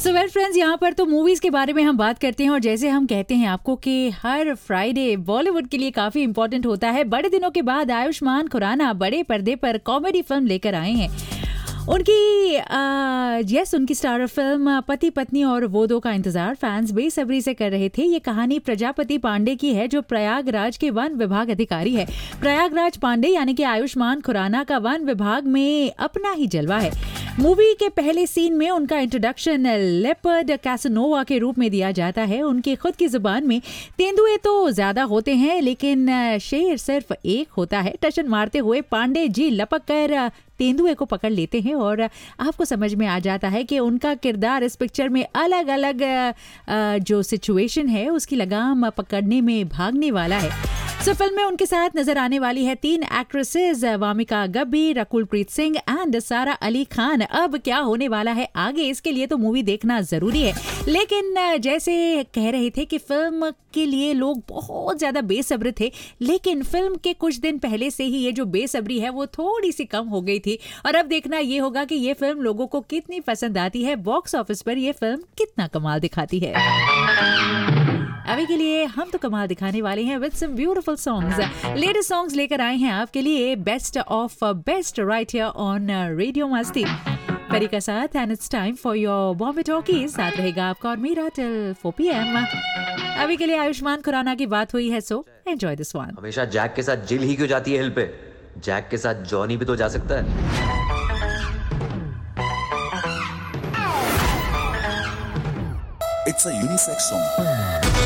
So well friends, यहाँ पर तो मूवीज के बारे में हम बात करते हैं और जैसे हम कहते हैं आपको कि हर फ्राइडे बॉलीवुड के लिए काफी इंपॉर्टेंट होता है। बड़े दिनों के बाद आयुष्मान खुराना बड़े पर्दे पर कॉमेडी फिल्म लेकर आए हैं। उनकी स्टारर फिल्म पति पत्नी और वो दो का इंतजार फैंस बेसब्री से कर रहे थे। ये कहानी प्रजापति पांडे की है जो प्रयागराज के वन विभाग अधिकारी है। प्रयागराज पांडे यानी कि आयुष्मान खुराना का वन विभाग में अपना ही जलवा है। मूवी के पहले सीन में उनका इंट्रोडक्शन लेपर्ड कैसनोवा के रूप में दिया जाता है। उनकी खुद की जुबान में तेंदुए तो ज्यादा होते हैं लेकिन शेर सिर्फ एक होता है। टशन मारते हुए पांडे जी लपक कर तेंदुए को पकड़ लेते हैं और आपको समझ में आ जाता है कि उनका किरदार इस पिक्चर में अलग अलग जो सिचुएशन है उसकी लगाम पकड़ने में भागने वाला है। सो फिल्म में उनके साथ नजर आने वाली है 3 एक्ट्रेसेस, वामिका गब्बी, रकुलप्रीत सिंह एंड सारा अली खान। अब क्या होने वाला है आगे, इसके लिए तो मूवी देखना जरूरी है। लेकिन जैसे कह रहे थे कि फिल्म के लिए लोग बहुत ज्यादा बेसब्र थे, लेकिन फिल्म के कुछ दिन पहले से ही ये जो बेसब्री है वो थोड़ी सी कम हो गई थी। और अब देखना ये होगा कि ये फिल्म लोगों को कितनी पसंद आती है, बॉक्स ऑफिस पर ये फिल्म कितना कमाल दिखाती है। अभी के लिए हम तो कमाल दिखाने वाले हैं with some beautiful songs. Latest songs लेकर आए हैं आपके लिए, best of best right here on radio मस्ती परी का साथ। And it's time for your Bombay talkies. साथ रहेगा आपका और मेरा टिल 4 PM। अभी के लिए आयुष्मान खुराना की बात हुई है, सो एंजॉय दिस वन। हमेशा जैक के साथ जिल ही क्यों जाती है हिल पे? जैक के साथ जॉनी भी तो जा सकता है। It's a unisex song.